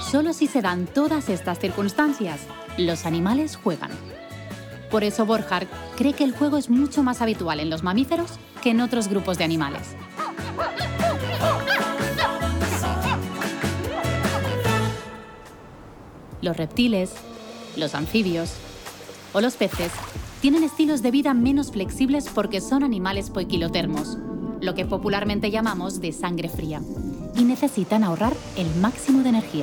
solo si se dan todas estas circunstancias, los animales juegan. Por eso Borchardt cree que el juego es mucho más habitual en los mamíferos que en otros grupos de animales. Los reptiles, los anfibios o los peces tienen estilos de vida menos flexibles porque son animales poiquilotermos, lo que popularmente llamamos de sangre fría, y necesitan ahorrar el máximo de energía.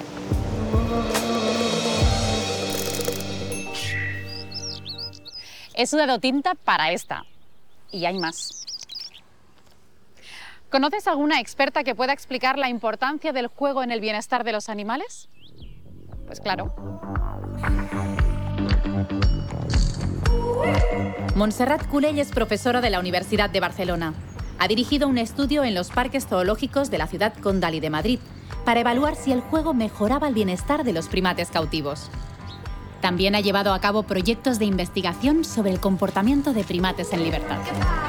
He sudado tinta para esta, y hay más. ¿Conoces alguna experta que pueda explicar la importancia del juego en el bienestar de los animales? Pues claro. Montserrat Culell es profesora de la Universidad de Barcelona. Ha dirigido un estudio en los parques zoológicos de la ciudad condal y de Madrid para evaluar si el juego mejoraba el bienestar de los primates cautivos. También ha llevado a cabo proyectos de investigación sobre el comportamiento de primates en libertad.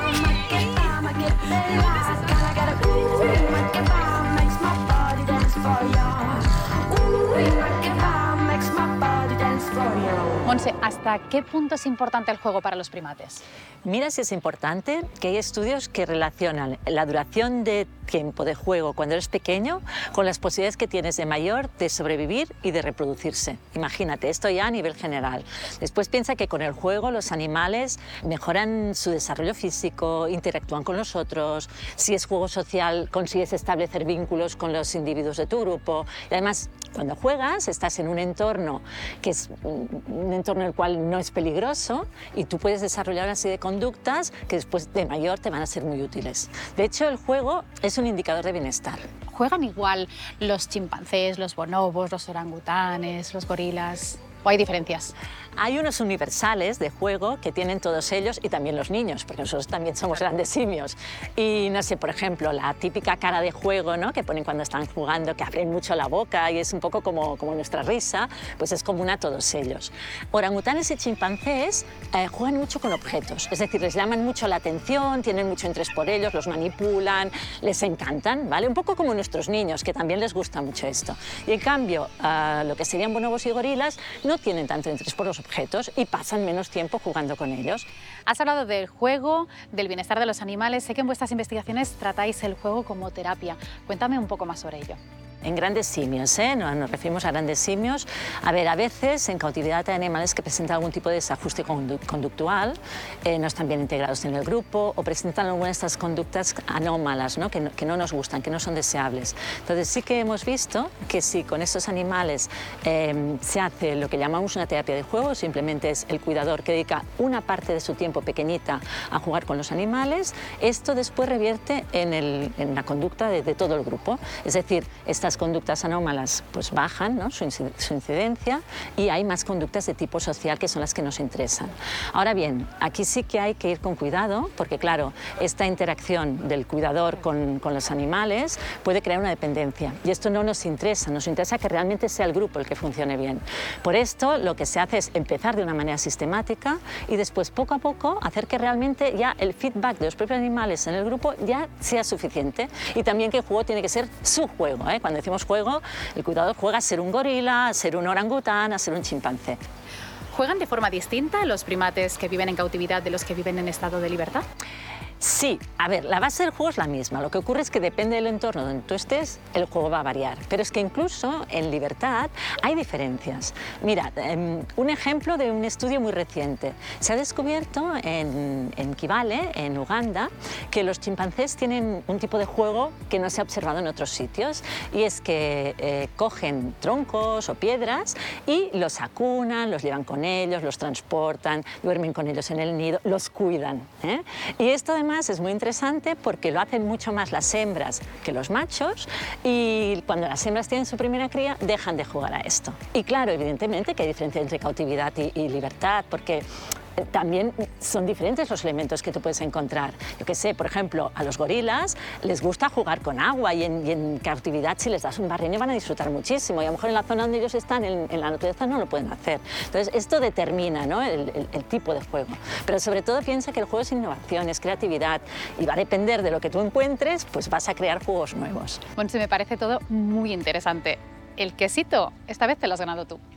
Montse, ¿hasta qué punto es importante el juego para los primates? Mira si es importante que hay estudios que relacionan la duración de tiempo de juego cuando eres pequeño con las posibilidades que tienes de mayor de sobrevivir y de reproducirse. Imagínate, esto ya a nivel general. Después piensa que con el juego los animales mejoran su desarrollo físico, interactúan con los otros, si es juego social consigues establecer vínculos con los individuos de tu grupo y además cuando juegas estás en un entorno que es un entorno en el cual no es peligroso y tú puedes desarrollar una serie de conductas que después de mayor te van a ser muy útiles. De hecho, el juego es un indicador de bienestar. ¿Juegan igual los chimpancés, los bonobos, los orangutanes, los gorilas? ¿O hay diferencias? Hay unos universales de juego que tienen todos ellos y también los niños, porque nosotros también somos grandes simios. Y no sé, por ejemplo, la típica cara de juego, ¿no?, que ponen cuando están jugando, que abren mucho la boca y es un poco como nuestra risa, pues es común a todos ellos. Orangutanes y chimpancés juegan mucho con objetos, es decir, les llaman mucho la atención, tienen mucho interés por ellos, los manipulan, les encantan, ¿vale? Un poco como nuestros niños, que también les gusta mucho esto. Y en cambio, lo que serían bonobos y gorilas no tienen tanto interés por los objetos y pasan menos tiempo jugando con ellos. Has hablado del juego, del bienestar de los animales. Sé que en vuestras investigaciones tratáis el juego como terapia. Cuéntame un poco más sobre ello. En grandes simios, nos referimos a grandes simios. A ver, a veces en cautividad hay animales que presentan algún tipo de desajuste conductual, no están bien integrados en el grupo o presentan algunas de estas conductas anómalas, ¿no? Que no nos gustan, que no son deseables. Entonces sí que hemos visto que si con estos animales se hace lo que llamamos una terapia de juego, simplemente es el cuidador que dedica una parte de su tiempo pequeñita a jugar con los animales, esto después revierte en la conducta de todo el grupo. Es decir, estas conductas anómalas pues bajan, ¿no?, su incidencia y hay más conductas de tipo social que son las que nos interesan. Ahora bien, aquí sí que hay que ir con cuidado porque claro, esta interacción del cuidador con los animales puede crear una dependencia y esto no nos interesa que realmente sea el grupo el que funcione bien. Por esto lo que se hace es empezar de una manera sistemática y después poco a poco hacer que realmente ya el feedback de los propios animales en el grupo ya sea suficiente y también que el juego tiene que ser su juego, ¿eh? Cuando decimos juego, el cuidador juega a ser un gorila, a ser un orangután, a ser un chimpancé. ¿Juegan de forma distinta los primates que viven en cautividad de los que viven en estado de libertad? Sí, a ver, la base del juego es la misma. Lo que ocurre es que depende del entorno donde tú estés, el juego va a variar. Pero es que incluso en libertad hay diferencias. Mira, un ejemplo de un estudio muy reciente. Se ha descubierto en Kibale, en Uganda, que los chimpancés tienen un tipo de juego que no se ha observado en otros sitios. Y es que cogen troncos o piedras y los acunan, los llevan con ellos, los transportan, duermen con ellos en el nido, los cuidan, ¿eh? Y esto además es muy interesante porque lo hacen mucho más las hembras que los machos y cuando las hembras tienen su primera cría dejan de jugar a esto. Y claro, evidentemente que hay diferencia entre cautividad y libertad porque también son diferentes los elementos que tú puedes encontrar. Yo qué sé, por ejemplo, a los gorilas les gusta jugar con agua y en cautividad si les das un barreño van a disfrutar muchísimo y a lo mejor en la zona donde ellos están, en la naturaleza, no lo pueden hacer. Entonces, esto determina, ¿no?, el tipo de juego. Pero sobre todo piensa que el juego es innovación, es creatividad y va a depender de lo que tú encuentres, pues vas a crear juegos nuevos. Bueno, se me parece todo muy interesante. El quesito, esta vez te lo has ganado tú.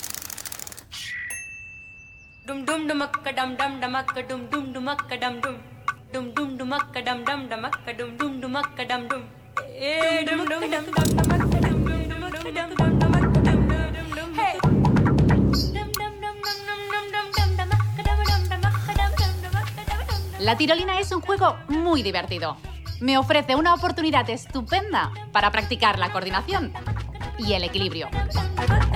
Dum dum dumakka dum dum dumakka dum dum dumakka dum dum. Dum dum dumakka dum dum dumakka dum dum dumakka dum dum. Dum dum dum dum dumakka dum dum dumakka dum dum dumakka dum dum dum. Hey. Dum dum dum dum dum dum dum dumakka dum dum dumakka dum dum dumakka dum dum. La tirolina es un juego muy divertido. Me ofrece una oportunidad estupenda para practicar la coordinación y el equilibrio.